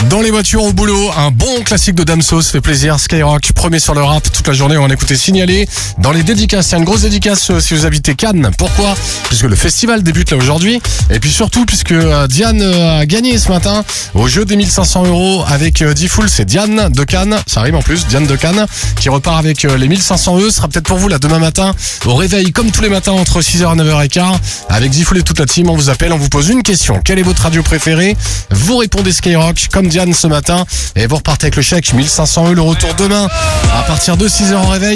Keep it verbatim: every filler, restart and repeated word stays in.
Dans les voitures au boulot, un bon classique de Damso, ça fait plaisir. Skyrock, premier sur le rap. Toute la journée, on va écouter Signalé. Dans les dédicaces, il y a une grosse dédicace euh, si vous habitez Cannes. Pourquoi ? Puisque le festival débute là aujourd'hui. Et puis surtout, puisque euh, Diane euh, a gagné ce matin au jeu des mille cinq cents euros avec euh, D-Fool. C'est Diane de Cannes, ça arrive en plus, Diane de Cannes, qui repart avec euh, les mille cinq cents euros. Ce sera peut-être pour vous là demain matin, au réveil, comme tous les matins, entre six heures et neuf heures quinze. Avec D-Fool et toute la team, on vous appelle, on vous pose une question. Quelle est votre radio préférée ? Vous répondez Skyrock, comme Diane ce matin. Et vous repartez avec le chèque, mille cinq cents euros, le retour demain, à partir de six heures en réveil.